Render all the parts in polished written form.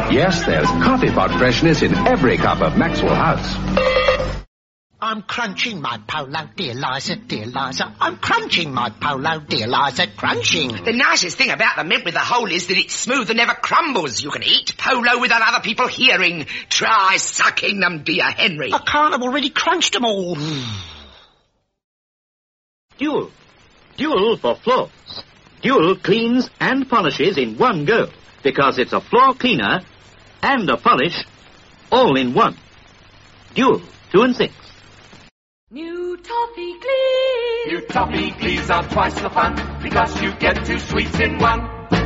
Yes, there's coffee pot freshness in every cup of Maxwell House. I'm crunching my polo, dear Liza, dear Liza. I'm crunching my polo, dear Liza, crunching. The nicest thing about the mint with the hole is that it's smooth and never crumbles. You can eat polo without other people hearing. Try sucking them, dear Henry. I can't, I've already crunched them all. Dual. Dual for floors. Dual cleans and polishes in one go, because it's a floor cleaner and a polish all in one. Dual, 2 and 6. New Toffee Glees. New Toffee Glees are twice the fun, because you get 2 sweets in one.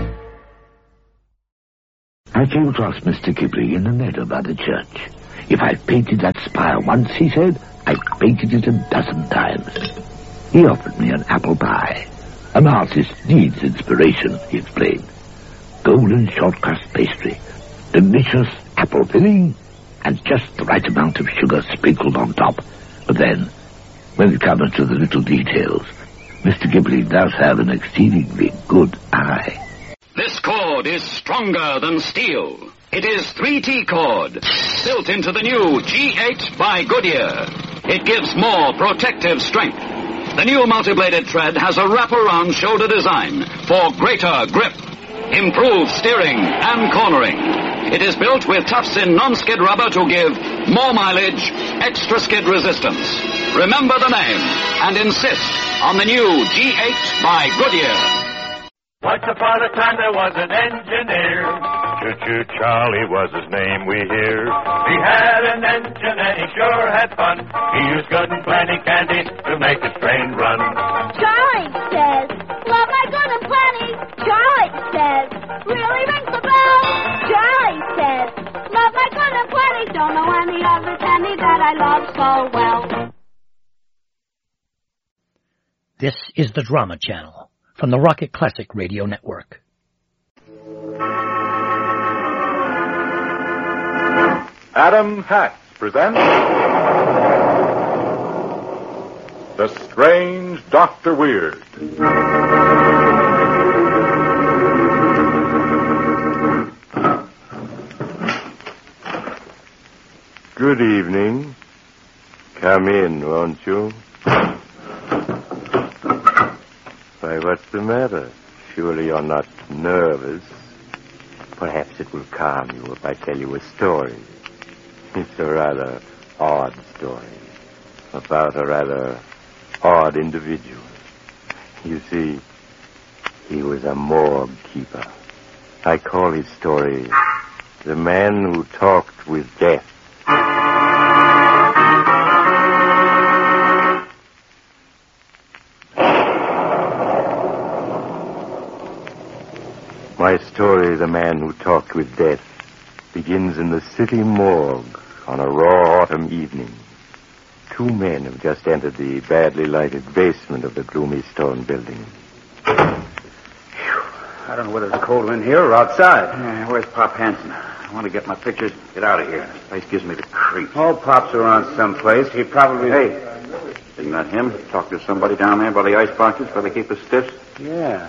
I came across Mr. Ghibli in the meadow by the church. If I painted that spire once, he said, I painted it 12 times. He offered me an apple pie. An artist needs inspiration, he explained. Golden short crust pastry, delicious apple filling, and just the right amount of sugar sprinkled on top. But then, when it comes to the little details, Mr. Ghibli does have an exceedingly good eye. This cord is stronger than steel. It is 3T cord, built into the new G8 by Goodyear. It gives more protective strength. The new multi-bladed thread has a wrap-around shoulder design for greater grip, improved steering and cornering. It is built with tufts-in non-skid rubber to give more mileage, extra skid resistance. Remember the name and insist on the new G8 by Goodyear. Once upon a time there was an engineer. Choo-choo Charlie was his name, we hear. He had an engine and he sure had fun. He used good and plenty candy to make the train run. Charlie says, love my good and plenty. Charlie says, really rings the bell. Charlie says, love my good and plenty. Don't know any other candy that I love so well. This is the Drama Channel from the Rocket Classic Radio Network. Adam Hatch presents The Strange Dr. Weird. Good evening. Come in, won't you? Why, what's the matter? Surely you're not nervous. Perhaps it will calm you if I tell you a story. It's a rather odd story about a rather odd individual. You see, he was a morgue keeper. I call his story The Man Who Talked with Death. My story, The Man Who Talked with Death, begins in the city morgue on a raw autumn evening. 2 men have just entered the badly lighted basement of the gloomy stone building. I don't know whether it's colder in here or outside. Where's Pop Hansen? I want to get my pictures. Get out of here. This place gives me the creeps. Oh, Pop's around someplace. He probably... Hey, isn't that him? Talk to somebody down there by the ice boxes where they keep the stiffs? Yeah.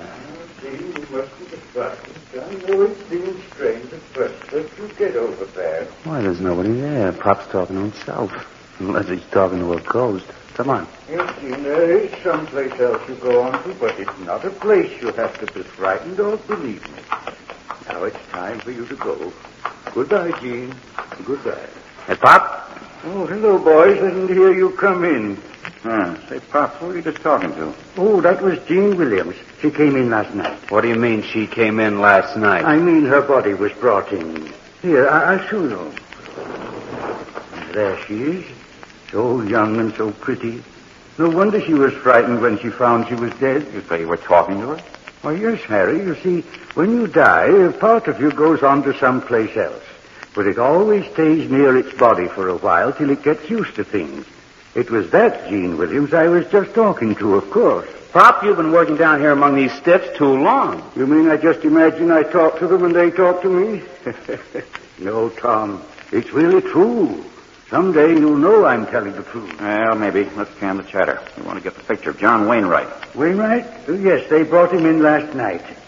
I know it seems strange at first, but you get over there. Why, there's nobody there. Pop's talking to himself. Unless he's talking to a ghost. Come on. Yes, Dean, there is someplace else you go on to, but it's not a place you have to be frightened of, believe me. Now it's time for you to go. Goodbye, Gene. Goodbye. Hey, Pop? Oh, hello, boys. I didn't hear you come in. Say, Pop, who were you just talking to? Oh, that was Jean Williams. She came in last night. What do you mean she came in last night? I mean her body was brought in. Here, I'll show you. And there she is. So young and so pretty. No wonder she was frightened when she found she was dead. You say you were talking to her? Oh, yes, Harry. You see, when you die, a part of you goes on to someplace else. But it always stays near its body for a while till it gets used to things. It was that Jean Williams I was just talking to, of course. Pop, you've been working down here among these stiffs too long. You mean I just imagine I talk to them and they talk to me? No, Tom. It's really true. Someday you'll know I'm telling the truth. Well, maybe. Let's can the chatter. We want to get the picture of John Wainwright. Wainwright? Oh, yes, they brought him in last night.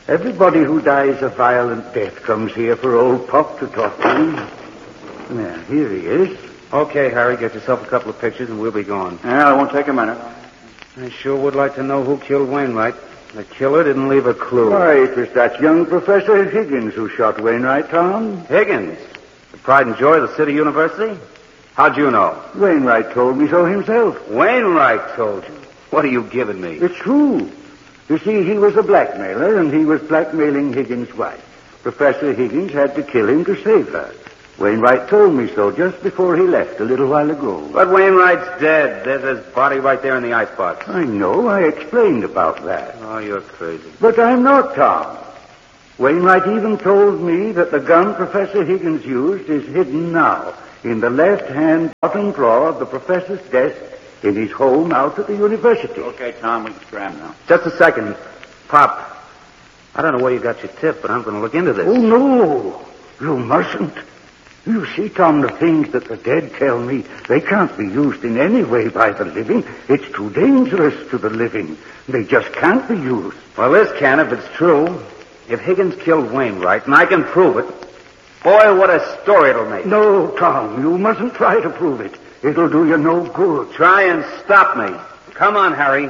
Everybody who dies a violent death comes here for old Pop to talk to him. Now, here he is. Okay, Harry, get yourself a couple of pictures and we'll be gone. Yeah, it won't take a minute. I sure would like to know who killed Wainwright. The killer didn't leave a clue. Why, it was that young Professor Higgins who shot Wainwright, Tom. Higgins? The pride and joy of the City University? How'd you know? Wainwright told me so himself. Wainwright told you? What are you giving me? It's true. You see, he was a blackmailer, and he was blackmailing Higgins' wife. Professor Higgins had to kill him to save her. Wainwright told me so just before he left a little while ago. But Wainwright's dead. There's his body right there in the icebox. I know. I explained about that. Oh, you're crazy. But I'm not, Tom. Wainwright even told me that the gun Professor Higgins used is hidden now in the left-hand bottom drawer of the professor's desk in his home out at the university. Okay, Tom, we can scram now. Just a second. Pop, I don't know where you got your tip, but I'm going to look into this. Oh, no. You mustn't. You see, Tom, the things that the dead tell me, they can't be used in any way by the living. It's too dangerous to the living. They just can't be used. Well, this can if it's true. If Higgins killed Wainwright, and I can prove it, boy, what a story it'll make. No, Tom, you mustn't try to prove it. It'll do you no good. Try and stop me. Come on, Harry.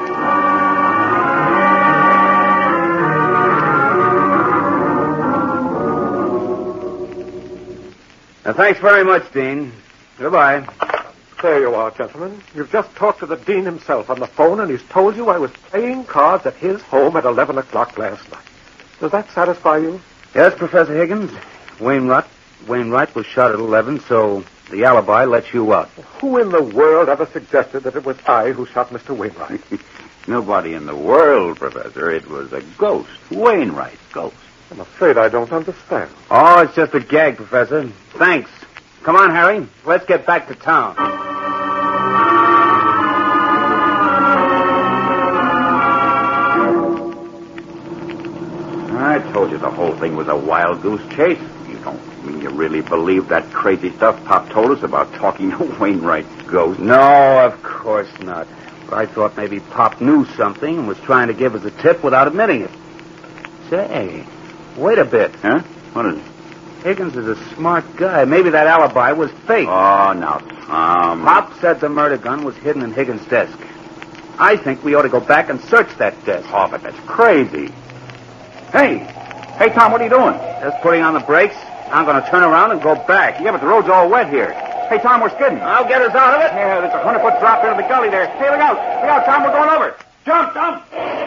Now, thanks very much, Dean. Goodbye. There you are, gentlemen. You've just talked to the dean himself on the phone, and he's told you I was playing cards at his home at 11 o'clock last night. Does that satisfy you? Yes, Professor Higgins. Wainwright was shot at 11, so the alibi lets you out. Who in the world ever suggested that it was I who shot Mr. Wainwright? Nobody in the world, Professor. It was a ghost. Wainwright's ghost. I'm afraid I don't understand. Oh, it's just a gag, Professor. Thanks. Come on, Harry. Let's get back to town. I told you the whole thing was a wild goose chase. You don't mean you really believe that crazy stuff Pop told us about talking to Wainwright's ghost? No, of course not. But I thought maybe Pop knew something and was trying to give us a tip without admitting it. Say, wait a bit. Huh? What is it? Higgins is a smart guy. Maybe that alibi was fake. Oh, now, Tom. Pop said the murder gun was hidden in Higgins' desk. I think we ought to go back and search that desk. Oh, but that's crazy. Hey, Tom, what are you doing? Just putting on the brakes. I'm going to turn around and go back. Yeah, but the road's all wet here. Hey, Tom, we're skidding. I'll get us out of it. Yeah, there's a 100-foot drop into the gully there. Hey, look out. Look out, Tom, we're going over. Jump.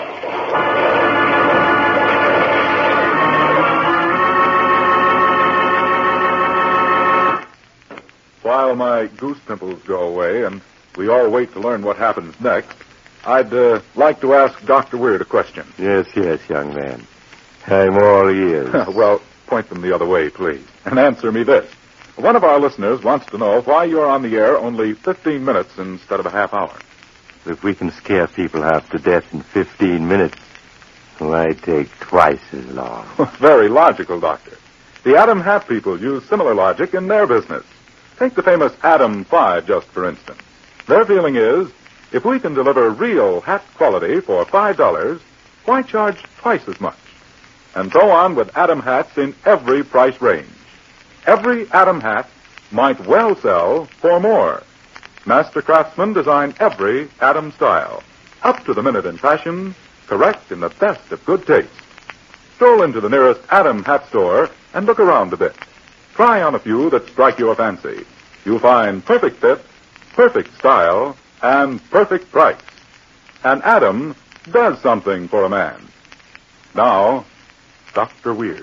While my goose pimples go away and we all wait to learn what happens next, I'd like to ask Dr. Weird a question. Yes, young man. I'm all ears. Well, point them the other way, please, and answer me this. One of our listeners wants to know why you're on the air only 15 minutes instead of a half hour. If we can scare people half to death in 15 minutes, why take twice as long? Very logical, Doctor. The Atom Hat people use similar logic in their business. Take the famous Atom 5, just for instance. Their feeling is, if we can deliver real hat quality for $5, why charge twice as much? And so on with Atom hats in every price range. Every Atom hat might well sell for more. Master craftsmen design every Atom style, up to the minute in fashion, correct in the best of good taste. Stroll into the nearest Atom hat store and look around a bit. Try on a few that strike your fancy. You'll find perfect fit, perfect style, and perfect price. And Atom does something for a man. Now, Dr. Weird.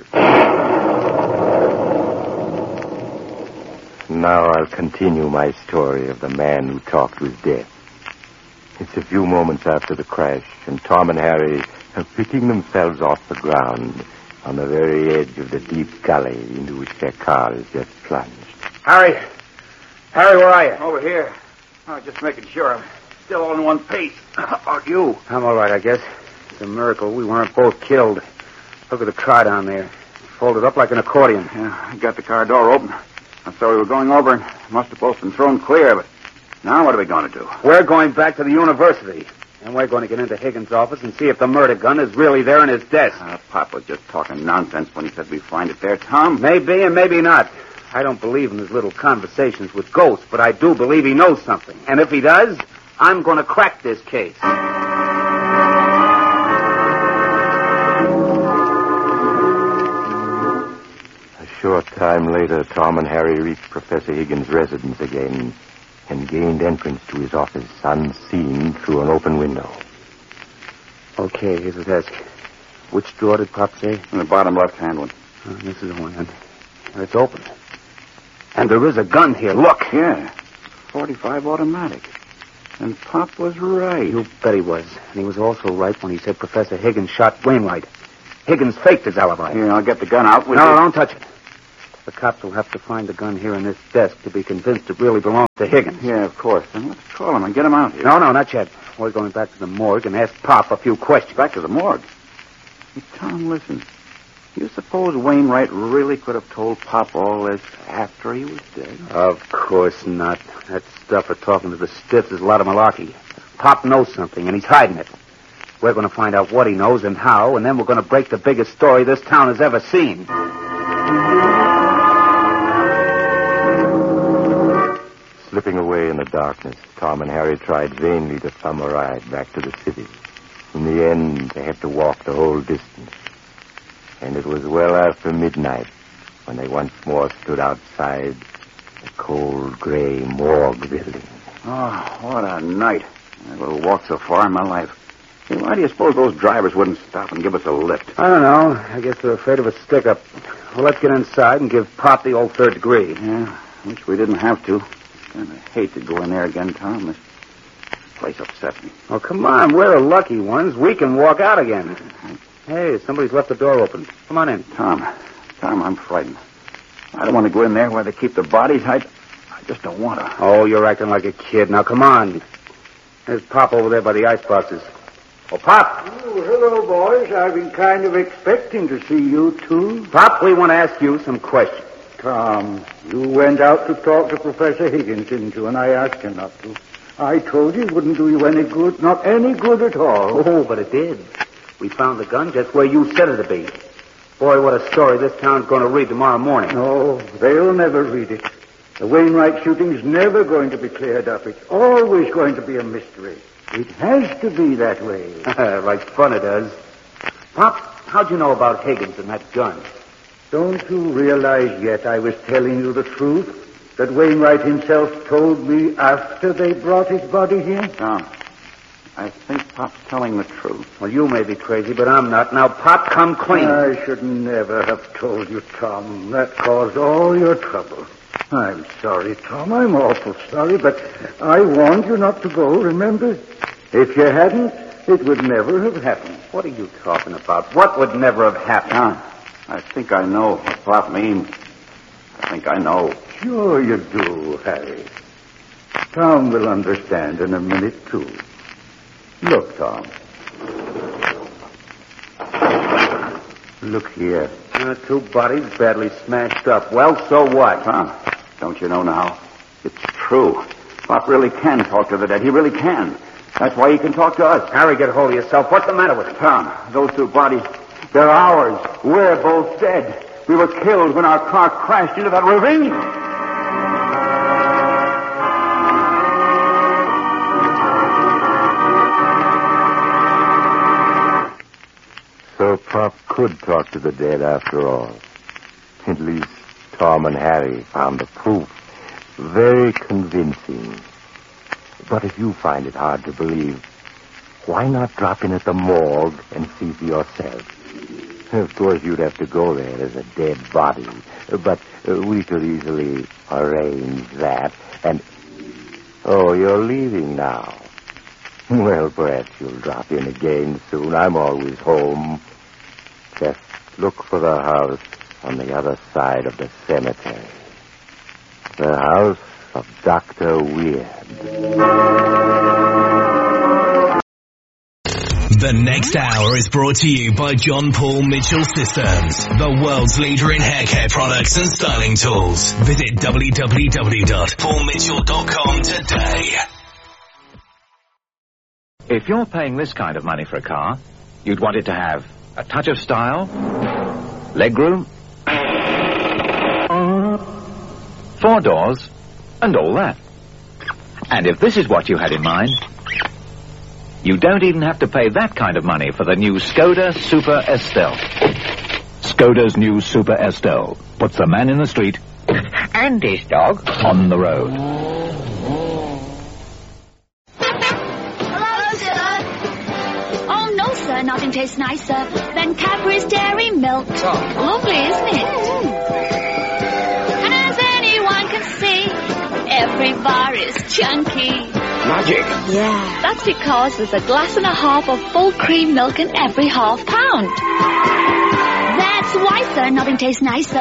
Now I'll continue my story of the man who talked with death. It's a few moments after the crash, and Tom and Harry are picking themselves off the ground on the very edge of the deep gully into which their car has just plunged. Harry, where are you? Over here. Oh, just making sure I'm still all in one piece. How about you? I'm all right, I guess. It's a miracle we weren't both killed. Look at the car down there. Folded up like an accordion. Yeah, I got the car door open. I thought we were going over and must have both been thrown clear, but now what are we going to do? We're going back to the university. And we're going to get into Higgins' office and see if the murder gun is really there in his desk. Pop was just talking nonsense when he said we find it there, Tom. Maybe and maybe not. I don't believe in his little conversations with ghosts, but I do believe he knows something. And if he does, I'm going to crack this case. A short time later, Tom and Harry reached Professor Higgins' residence again and gained entrance to his office unseen through an open window. Okay, here's the desk. Which drawer did Pop say? In the bottom left-hand one. Oh, this is the one. And it's open. And there is a gun here. Look. Yeah. 45 automatic. And Pop was right. You bet he was. And he was also right when he said Professor Higgins shot Wainwright. Higgins faked his alibi. Here, I'll get the gun out. No, don't touch it. The cops will have to find the gun here in this desk to be convinced it really belongs to Higgins. Yeah, of course. Then let's call him and get him out here. No, not yet. We're going back to the morgue and ask Pop a few questions. Back to the morgue? Hey, Tom, listen. You suppose Wainwright really could have told Pop all this after he was dead? Of course not. That stuff of talking to the stiffs is a lot of malarkey. Pop knows something, and he's hiding it. We're going to find out what he knows and how, and then we're going to break the biggest story this town has ever seen. Slipping away in the darkness, Tom and Harry tried vainly to thumb a ride back to the city. In the end, they had to walk the whole distance. And it was well after midnight when they once more stood outside the cold, gray morgue building. Oh, what a night. I never walked so far in my life. Hey, why do you suppose those drivers wouldn't stop and give us a lift? I don't know. I guess they're afraid of a stick-up. Well, let's get inside and give Pop the old third degree. Yeah, wish we didn't have to. Kind of hate to go in there again, Tom. This place upset me. Oh, come on. We're the lucky ones. We can walk out again. Hey, somebody's left the door open. Come on in. Tom, I'm frightened. I don't want to go in there where they keep the bodies. I just don't want to. Oh, you're acting like a kid. Now, come on. There's Pop over there by the ice boxes. Oh, Pop. Oh, hello, boys. I've been kind of expecting to see you, too. Pop, we want to ask you some questions. Tom, you went out to talk to Professor Higgins, didn't you? And I asked you not to. I told you it wouldn't do you any good. Not any good at all. Oh, but it did. We found the gun just where you said it to be. Boy, what a story this town's going to read tomorrow morning. No, they'll never read it. The Wainwright shooting's never going to be cleared up. It's always going to be a mystery. It has to be that way. Like fun it does. Pop, how'd you know about Higgins and that gun? Don't you realize yet I was telling you the truth? That Wainwright himself told me after they brought his body here? Tom, I think Pop's telling the truth. Well, you may be crazy, but I'm not. Now, Pop, come clean. I should never have told you, Tom. That caused all your trouble. I'm sorry, Tom. I'm awful sorry, but I warned you not to go, remember? If you hadn't, it would never have happened. What are you talking about? What would never have happened? Tom, I think I know what Pop means. I think I know. Sure you do, Harry. Tom will understand in a minute, too. Look, Tom. Look here. Two bodies badly smashed up. Well, so what? Tom, don't you know now? It's true. Pop really can talk to the dead. He really can. That's why he can talk to us. Harry, get hold of yourself. What's the matter with you? Tom, those two bodies, they're ours. We're both dead. We were killed when our car crashed into that ravine. So Pop could talk to the dead after all. At least Tom and Harry found the proof very convincing. But if you find it hard to believe, why not drop in at the morgue and see for yourself? Of course, you'd have to go there as a dead body, but we could easily arrange that. And, oh, you're leaving now. Well, perhaps you'll drop in again soon. I'm always home. Just look for the house on the other side of the cemetery. The house of Dr. Weird. The next hour is brought to you by John Paul Mitchell Systems, the world's leader in hair care products and styling tools. Visit www.paulmitchell.com today. If you're paying this kind of money for a car, you'd want it to have a touch of style, legroom, 4 doors, and all that. And if this is what you had in mind, you don't even have to pay that kind of money for the new Skoda Super Estelle. Skoda's new Super Estelle puts the man in the street and his dog on the road. Hello, sir. Oh, no, sir. Nothing tastes nicer than Cadbury's Dairy Milk. Lovely, isn't it? And as anyone can see, every bar is chunky. Magic. Yeah. That's because there's a glass and a half of full cream milk in every half pound. That's why, sir, nothing tastes nicer